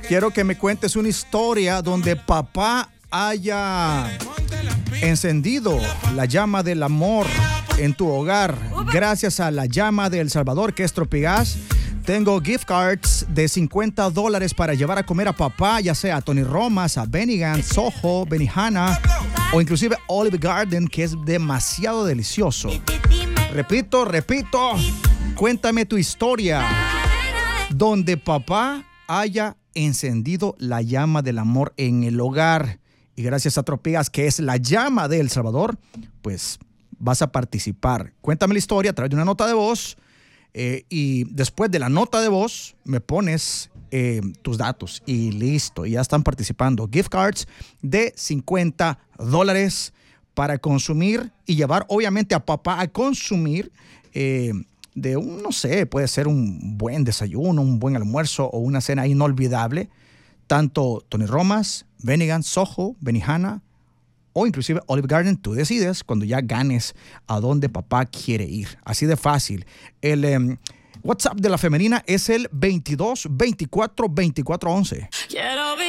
Quiero que me cuentes una historia donde papá haya encendido la llama del amor en tu hogar. Gracias a la llama de El Salvador, que es Tropigas, tengo gift cards de $50 para llevar a comer a papá, ya sea a Tony Romas, a Bennigan, Soho, Benihana o inclusive Olive Garden, que es demasiado delicioso. Repito, cuéntame tu historia donde papá haya encendido la llama del amor en el hogar. Y gracias a Tropigas, que es la llama de El Salvador, pues vas a participar. Cuéntame la historia a través de una nota de voz y después de la nota de voz me pones tus datos y listo, ya están participando. Gift cards de $50 para consumir y llevar obviamente a papá a consumir de un, no sé, puede ser un buen desayuno, un buen almuerzo o una cena inolvidable. Tanto Tony Romas, Bennigan, Soho, Benihana o inclusive Olive Garden, tú decides cuando ya ganes a dónde papá quiere ir. Así de fácil. El WhatsApp de la femenina es el 22 24 24 11.